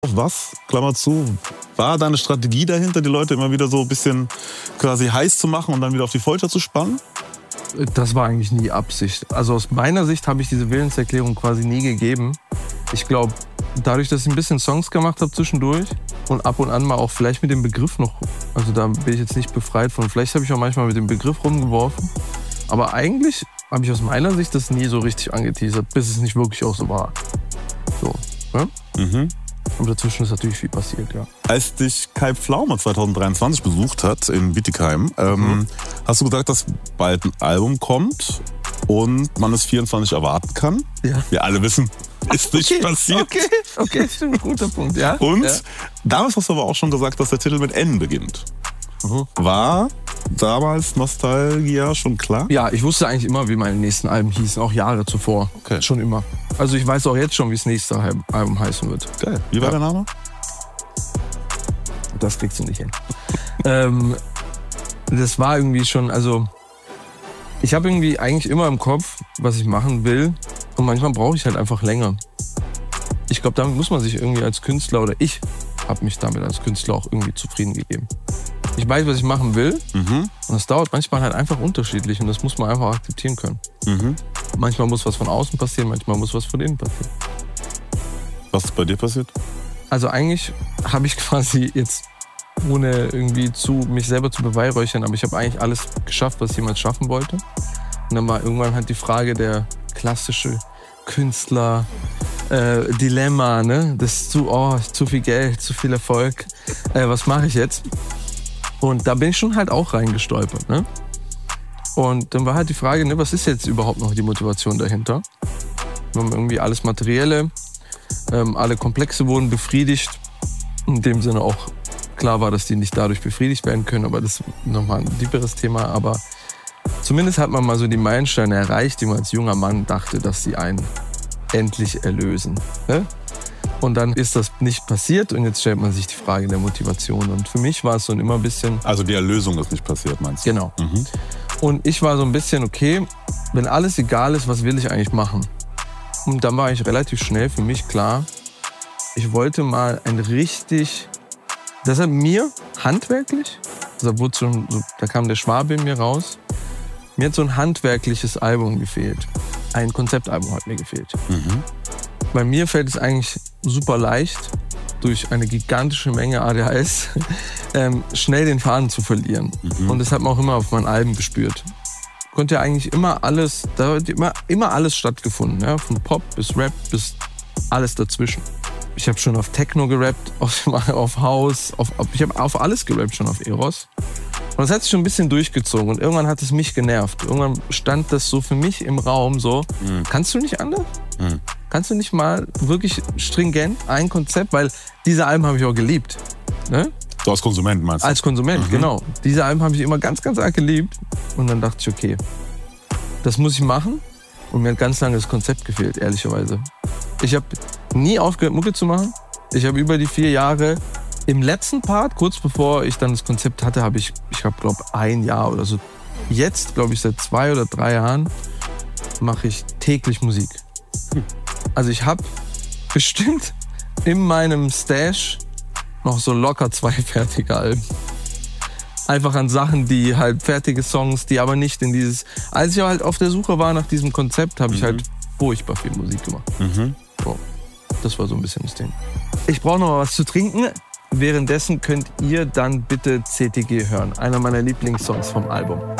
Was, Klammer zu, war deine Strategie dahinter, die Leute immer wieder so ein bisschen quasi heiß zu machen und dann wieder auf die Folter zu spannen? Das war eigentlich nie Absicht. Also aus meiner Sicht habe ich diese Willenserklärung quasi nie gegeben. Ich glaube, dadurch, dass ich ein bisschen Songs gemacht habe zwischendurch und ab und an mal auch vielleicht mit dem Begriff noch, also da bin ich jetzt nicht befreit von, vielleicht habe ich auch manchmal mit dem Begriff rumgeworfen, aber eigentlich habe ich aus meiner Sicht das nie so richtig angeteasert, bis es nicht wirklich auch so war. So, ne? Mhm. Und dazwischen ist natürlich viel passiert, ja. Als dich Kai Pflaume 2023 besucht hat in Bietigheim, hast du gesagt, dass bald ein Album kommt und man es 24 erwarten kann? Ja. Wir alle wissen, ist nicht passiert. Okay, stimmt, guter Punkt, ja. Und ja. damals hast du aber auch schon gesagt, dass der Titel mit N beginnt. War damals Nostalgia schon klar? Ja, ich wusste eigentlich immer, wie meine nächsten Alben hießen, auch Jahre zuvor. Okay. Schon immer. Also ich weiß auch jetzt schon, wie das nächste Album heißen wird. Geil. Wie war der Name? Das kriegst du nicht hin. Das war irgendwie schon, also ich habe irgendwie eigentlich immer im Kopf, was ich machen will. Und manchmal brauche ich halt einfach länger. Ich glaube, damit muss man sich irgendwie als Künstler, oder ich habe mich damit als Künstler auch irgendwie zufrieden gegeben. Ich weiß, was ich machen will. Und das dauert manchmal halt einfach unterschiedlich. Und das muss man einfach akzeptieren können. Manchmal muss was von außen passieren, manchmal muss was von innen passieren. Was ist bei dir passiert? Also eigentlich habe ich quasi jetzt, ohne irgendwie mich selber zu beweihräuchern, aber ich habe eigentlich alles geschafft, was ich jemals schaffen wollte. Und dann war irgendwann halt die Frage, der klassische Künstler, Dilemma, ne? Das ist zu viel Geld, zu viel Erfolg. Was mache ich jetzt? Und da bin ich schon halt auch reingestolpert, ne? Und dann war halt die Frage, ne, was ist jetzt überhaupt noch die Motivation dahinter? Wir haben irgendwie alles Materielle, alle Komplexe wurden befriedigt. In dem Sinne auch klar war, dass die nicht dadurch befriedigt werden können, aber das ist nochmal ein tieferes Thema. Aber zumindest hat man mal so die Meilensteine erreicht, die man als junger Mann dachte, dass sie einen endlich erlösen, ne? Und dann ist das nicht passiert und jetzt stellt man sich die Frage der Motivation. Und für mich war es so immer ein bisschen... Also die Erlösung ist nicht passiert, meinst du? Genau. Und ich war so ein bisschen, okay, wenn alles egal ist, was will ich eigentlich machen? Und dann war eigentlich relativ schnell für mich klar, ich wollte mal ein richtig... Deshalb mir handwerklich, da kam der Schwabe in mir raus, mir hat so ein handwerkliches Album gefehlt. Ein Konzeptalbum hat mir gefehlt. Bei mir fällt es eigentlich super leicht, durch eine gigantische Menge ADHS schnell den Faden zu verlieren. Und das hat man auch immer auf meinen Alben gespürt. Konnte ja eigentlich immer alles, da hat immer alles stattgefunden. Ja? Von Pop bis Rap bis alles dazwischen. Ich habe schon auf Techno gerappt, auf House, ich habe auf alles gerappt, schon auf Eros. Und das hat sich schon ein bisschen durchgezogen und irgendwann hat es mich genervt. Irgendwann stand das so für mich im Raum so, kannst du nicht anders? Kannst du nicht mal wirklich stringent ein Konzept, weil diese Alben habe ich auch geliebt. Ne? Du als Konsument meinst du? Als Konsument, genau. Diese Alben habe ich immer ganz, ganz arg geliebt. Und dann dachte ich, okay, das muss ich machen. Und mir hat ganz lange das Konzept gefehlt, ehrlicherweise. Ich habe nie aufgehört, Mucke zu machen. Ich habe über die 4 Jahre im letzten Part, kurz bevor ich dann das Konzept hatte, habe ich glaube 1 Jahr oder so. Jetzt, glaube ich, seit 2 oder 3 Jahren mache ich täglich Musik. Also ich habe bestimmt in meinem Stash noch so locker 2 fertige Alben. Einfach an Sachen, die halt fertige Songs, die aber nicht in dieses... Als ich halt auf der Suche war nach diesem Konzept, habe ich halt furchtbar viel Musik gemacht. So, das war so ein bisschen das Ding. Ich brauche noch mal was zu trinken. Währenddessen könnt ihr dann bitte CTG hören. Einer meiner Lieblingssongs vom Album.